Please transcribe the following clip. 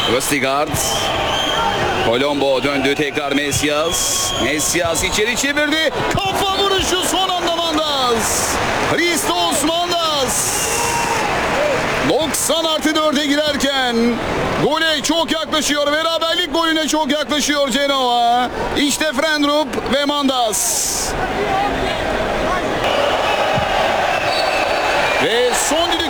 Rustigard. Colombo döndü tekrar Mesias. Mesias içeri çevirdi. Kafa vuruşu son anda Mandas. Christos Mandas. 90+4'e girerken gole çok yaklaşıyor. Beraberlik golüne çok yaklaşıyor Genoa. İşte Frendrup ve Mandas. Ve son düdük